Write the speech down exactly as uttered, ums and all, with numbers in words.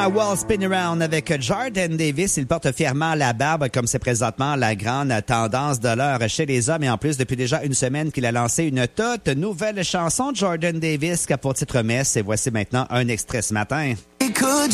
À Wall Spin Around avec Jordan Davis, il porte fièrement la barbe comme c'est présentement la grande tendance de l'heure chez les hommes. Et en plus, depuis déjà une semaine qu'il a lancé une toute nouvelle chanson de Jordan Davis qui a pour titre Mess. Et voici maintenant un extrait ce matin.